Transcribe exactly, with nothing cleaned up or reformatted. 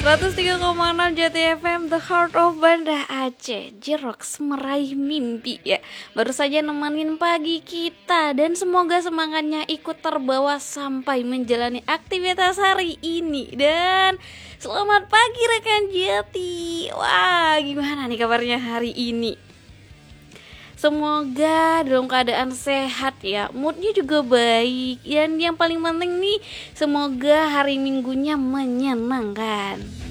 seratus tiga koma enam Jati F M, The Heart of Banda Aceh. Jerox meraih mimpi ya. Baru saja nemenin pagi kita, dan semoga semangatnya ikut terbawa sampai menjalani aktivitas hari ini. Dan selamat pagi rekan Jati. Wah, gimana nih kabarnya hari ini? Semoga dalam keadaan sehat ya, moodnya juga baik. Dan yang paling penting nih, semoga hari minggunya menyenangkan.